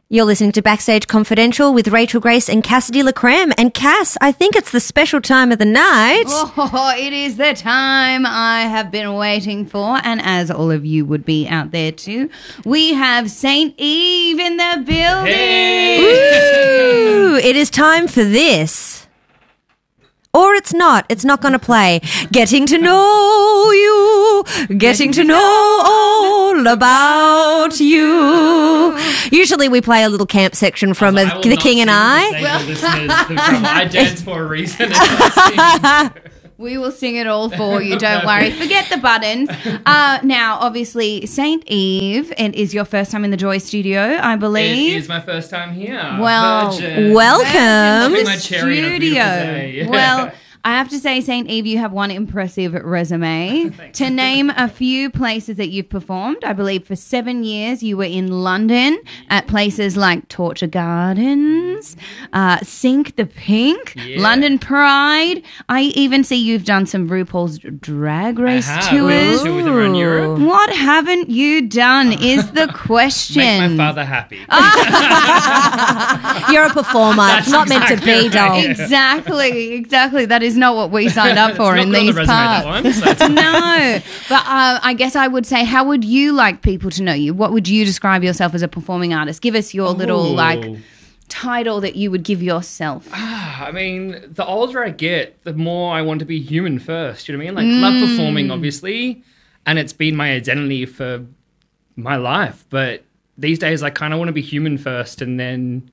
You're listening to Backstage Confidential with Rachel Grace and Cassidy LaCreme. And Cass, I think it's the special time of the night. Oh, it is the time I have been waiting for, and as all of you would be out there too, we have St. Eve in the building. Hey. Ooh, it is time for this. Or it's not. It's not going to play. Getting to know you. Getting to know all about you. Usually we play a little camp section from The King and I. I dance for a reason. We will sing it all for you, don't worry. Forget the buttons. Now, obviously, St. Eve, it is your first time in the Joy Studio, I believe. It is my first time here. Well, Virgin. welcome. Popping my cherry in a beautiful day. Well, I have to say, St. Eve, you have one impressive resume. To name a few places that you've performed, I believe for 7 years you were in London at places like Torture Gardens, Sink the Pink, London Pride. I even see you've done some RuPaul's Drag Race tours. Tours around Europe. What haven't you done is the question. Make my father happy. You're a performer. It's not meant to be, doll. Exactly. That is not what we signed up for in these parts. No. But I guess I would say, how would you like people to know you? What would you describe yourself as a performing artist? Give us your little title that you would give yourself. I mean, the older I get, the more I want to be human first. You know what I mean? Like, love performing, obviously, and it's been my identity for my life. But these days, I kind of want to be human first and then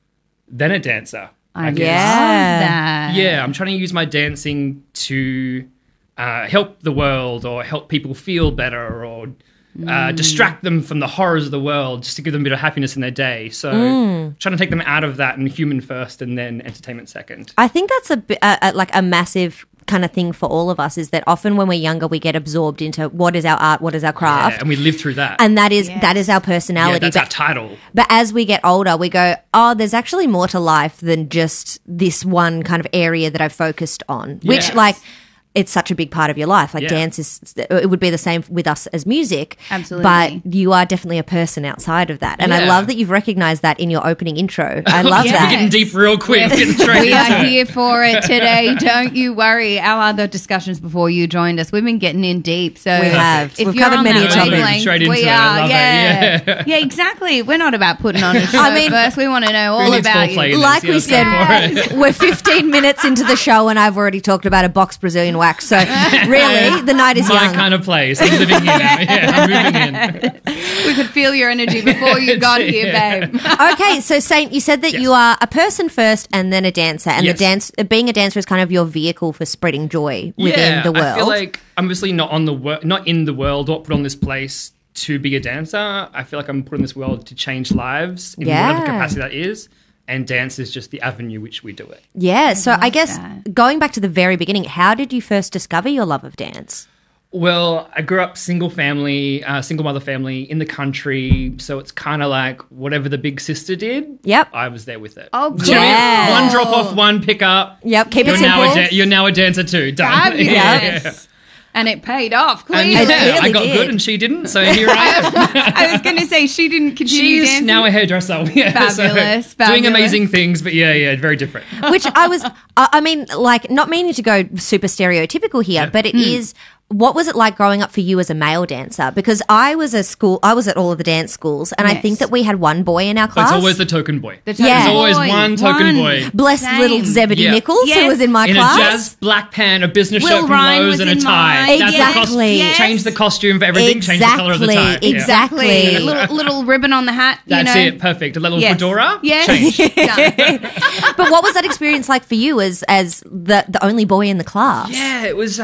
a dancer. I guess. Love that. Yeah, I'm trying to use my dancing to help the world or help people feel better or distract them from the horrors of the world just to give them a bit of happiness in their day. So trying to take them out of that and human first and then entertainment second. I think that's like a massive kind of thing for all of us, is that often when we're younger we get absorbed into what is our art, what is our craft. Yeah, and we live through that. And that is our personality. Yeah, that's our title. But as we get older, we go, oh, there's actually more to life than just this one kind of area that I've focused on, which like it's such a big part of your life. Like dance it would be the same with us as music. Absolutely. But you are definitely a person outside of that. And I love that you've recognized that in your opening intro. I love that. We're getting deep real quick. We are here for it today. Don't you worry. Our other discussions before you joined us, we've been getting in deep. So we have. If We've you're covered on many that topics. wavelength, Straight into we it. are. I love it. Yeah, exactly. We're not about putting on a show. I mean, first we want to know all Who needs about foreplay you. in Like we this? said, Yes. we're 15 minutes into the show and I've already talked about a box Brazilian wax. So really, the night is My young. kind of place. I'm living here now. Yeah, I'm moving in. We could feel your energy before you got here, babe. Okay, so Saint, you said that you are a person first and then a dancer, and being a dancer is kind of your vehicle for spreading joy within the world. I feel like I'm obviously not in the world, or put on this place to be a dancer. I feel like I'm put in this world to change lives in whatever capacity that is. And dance is just the avenue which we do it. Yeah, so I guess going back to the very beginning, how did you first discover your love of dance? Well, I grew up single mother family in the country, so it's kind of like whatever the big sister did, I was there with it. Oh, good. Yeah. One drop off, one pick up. Yep, keep it Now simple. you're now a dancer too. Done. Fabulous. And it paid off, clearly. And It really I got did. good and she didn't, so here I am. I was going to say she didn't continue She's dancing. now a hairdresser. Yeah, Fabulous, doing fabulous. amazing things, but yeah, very different. Which I mean, like, not meaning to go super stereotypical here, but it is. What was it like growing up for you as a male dancer? Because I was at all of the dance schools, and I think that we had one boy in our class. It's always the token boy. The token Yeah. There's always boy. one token boy. Bless Same. little Zebedee Yeah. Nichols, Yes. who was in my In class. a jazz black pant, a business Will shirt from Ryan Lowe's, was and a in tie. mine. That's the Exactly. Yes. Change the costume for everything. Change the color of the tie. Yeah. Exactly. A little ribbon on the hat. That's you know. it. Perfect. A little Yes. fedora. Yes. Change. Done. But what was that experience like for you as the only boy in the class? Yeah, it was.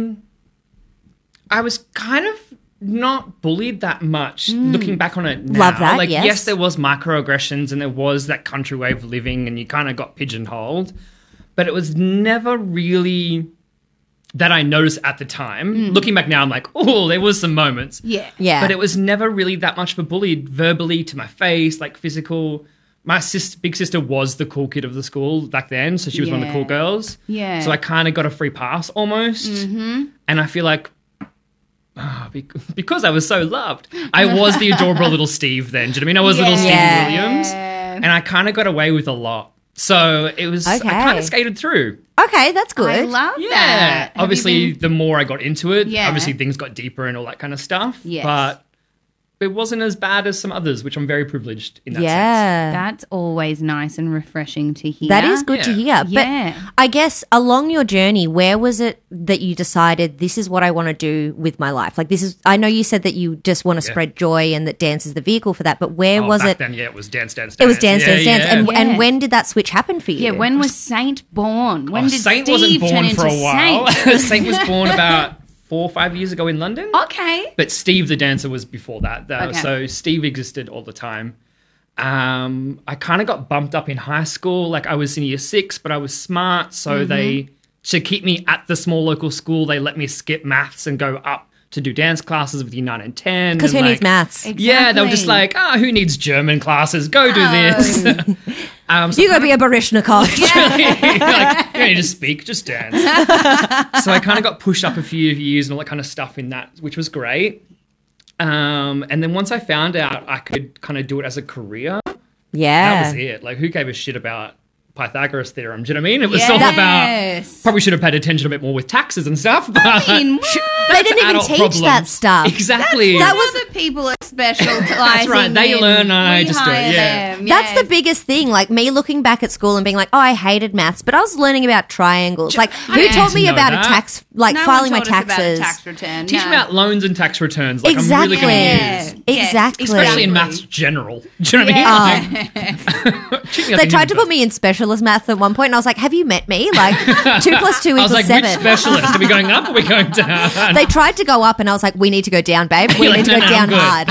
I was kind of not bullied that much. Looking back on it now, Love that, like yes. there was microaggressions and there was that country way of living, and you kind of got pigeonholed, but it was never really that I noticed at the time. Looking back now, I'm like, oh, there was some moments. Yeah. Yeah. But it was never really that much of a bullied verbally to my face, like physical. My big sister was the cool kid of the school back then, so she was one of the cool girls. Yeah. So I kind of got a free pass almost. Mm-hmm. And I feel like because I was so loved, I was the adorable little Steve then. Do you know what I mean? I was little Stevie Williams. And I kind of got away with a lot. So it was, I kind of skated through. Okay, that's good. I love that. Have Obviously, the more I got into it, obviously things got deeper and all that kind of stuff. Yes. But it wasn't as bad as some others, which I'm very privileged in that sense. That's always nice and refreshing to hear. That is good to hear. But I guess along your journey, where was it that you decided this is what I want to do with my life? Like, this is, I know you said that you just want to spread joy and that dance is the vehicle for that, but where was back it? Then, it was dance. It was dance. And when did that switch happen for you? Yeah, when was Saint born? When did Saint Steve wasn't turn born into for a while. Saint? Saint was born about 4 or 5 years ago in London. Okay. But Steve the dancer was before that. Okay. So Steve existed all the time. I kind of got bumped up in high school. Like I was in year 6, but I was smart. So to keep me at the small local school, they let me skip maths and go up to do dance classes with year 9 and 10. Because who needs maths? Exactly. Yeah, they were just like, who needs German classes? Go do this. So You got to be a Baryshnikov. like, you don't need to speak, just dance. So I kind of got pushed up a few years and all that kind of stuff in that, which was great. And then once I found out I could kind of do it as a career, that was it. Like, who gave a shit about Pythagoras theorem? Do you know what I mean? It was all about, probably should have paid attention a bit more with taxes and stuff. But they didn't even teach that stuff. Exactly. That was the people are specializing. That's right. They learn, I just do it. Yeah. That's the biggest thing. Like me looking back at school and being like, oh, I hated maths, but I was learning about triangles. Like, who taught me about a tax, like no filing my one taught us about a taxes? tax return. Teach me about loans and tax returns. Like, Exactly. I'm really confused. Exactly. Especially in maths general. Do you know what I mean? They tried to put me in specialist math at one point, and I was like, have you met me? Like, 2 + 2 I was equals like, 7. which specialist? Are we going up or are we going down? They tried to go up, and I was like, we need to go down, babe. We You're need like, to go no, down I'm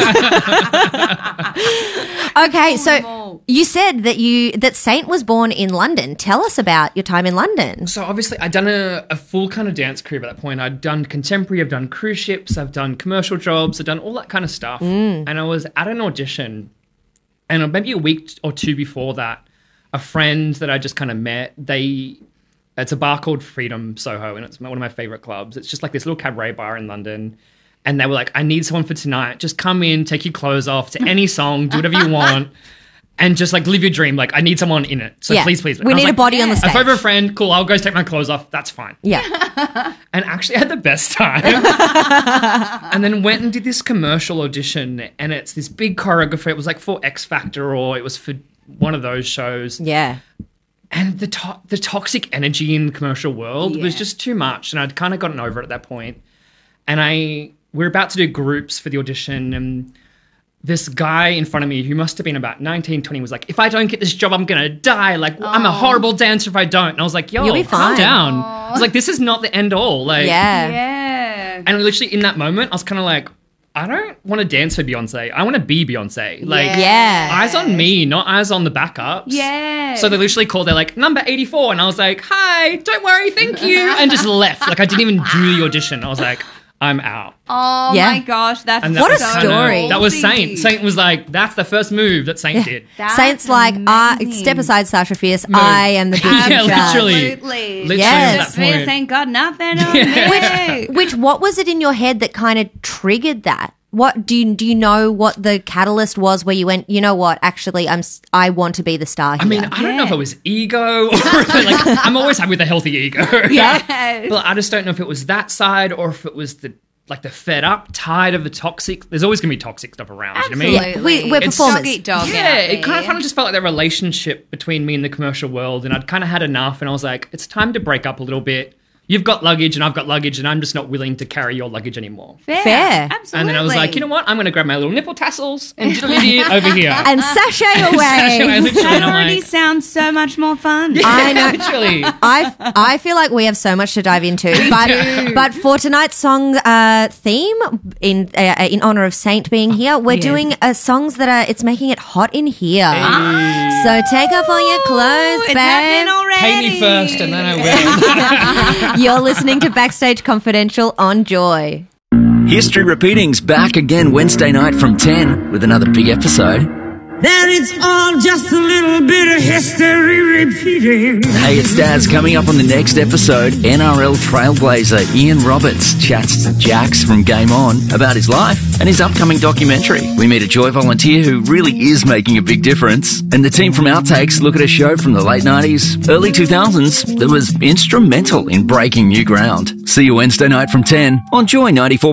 hard. Okay, so you said that Saint was born in London. Tell us about your time in London. So obviously I'd done a full kind of dance career by that point. I'd done contemporary, I've done cruise ships, I've done commercial jobs, I've done all that kind of stuff. And I was at an audition, and maybe a week or 2 before that, a friend that I just kind of met, it's a bar called Freedom Soho, and it's one of my favorite clubs. It's just like this little cabaret bar in London. And they were like, I need someone for tonight. Just come in, take your clothes off to any song, do whatever you want, and just like live your dream. Like, I need someone in it. So please. We need a body on the stage. If I have a friend, cool, I'll go take my clothes off. That's fine. Yeah. And actually I had the best time. And then went and did this commercial audition, and it's this big choreography. It was like for X Factor, or it was for one of those shows. Yeah. And the toxic energy in the commercial world was just too much, and I'd kind of gotten over it at that point. And we were about to do groups for the audition, and this guy in front of me, who must have been about 19, 20, was like, if I don't get this job, I'm going to die. Like, I'm a horrible dancer if I don't. And I was like, yo, You'll be calm fine. down. I was like, this is not the end all. Like, Yeah. And literally in that moment, I was kind of like, I don't want to dance for Beyonce. I want to be Beyonce. Like, eyes on me, not eyes on the backups. Yeah. So they literally called, they're like, number 84. And I was like, hi, don't worry, thank you. And just left. Like, I didn't even do the audition. I was like, I'm out. Oh Yeah. my gosh, that's And that What a was kinda- story. That was Saint. Saint was like, that's the first move that Saint did. That's Saint's like, amazing. step aside, Sasha Fierce. I am the bitch Yeah, in charge. literally. Absolutely. Literally Yes. at that point. Fierce ain't got nothing on me. What was it in your head that kind of triggered that? What do you know what the catalyst was where you went, you know what, actually I want to be the star here? I mean, I don't know if it was ego or if it, like, I'm always happy with a healthy ego. Yes. But I just don't know if it was that side or if it was the fed up, tired of the toxic. There's always going to be toxic stuff around. Absolutely. You know what I mean? We're It's performers. Dog eat dog. Yeah, it kind of just felt like the relationship between me and the commercial world, and I'd kind of had enough, and I was like, it's time to break up a little bit. You've got luggage and I've got luggage, and I'm just not willing to carry your luggage anymore. Fair. Absolutely. And then I was like, you know what? I'm going to grab my little nipple tassels and diddle-dee over here. And sashay Sashay away. literally, that and I'm already like, sounds so much more fun. I know. literally. I feel like we have so much to dive into, but for tonight's song theme in honor of Saint being here, we're doing songs that it's making it hot in here. So take off all your clothes, It's happening babe. already. Pay me first and then I will. You're listening to Backstage Confidential on Joy. History Repeating's back again Wednesday night from 10 with another big episode. then it's all just a little bit of history repeating. Hey, it's Daz. Coming up on the next episode, NRL trailblazer Ian Roberts chats to Jax from Game On about his life and his upcoming documentary. We meet a Joy volunteer who really is making a big difference. And the team from Outtakes look at a show from the late 90s, early 2000s that was instrumental in breaking new ground. See you Wednesday night from 10 on Joy 94.